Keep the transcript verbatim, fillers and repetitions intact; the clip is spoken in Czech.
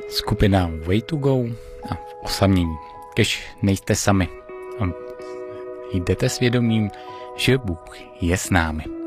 Skupina Way to Go a osamění. Kež nejste sami. Jdete svědomím, že Bůh je s námi.